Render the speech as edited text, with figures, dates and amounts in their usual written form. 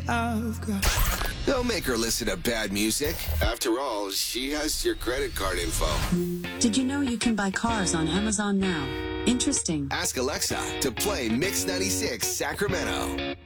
I've got. Don't make her listen to bad music. After all, she has your credit card info. Did you know you can buy cars on Amazon now? Interesting. Ask Alexa to play Mix 96 Sacramento.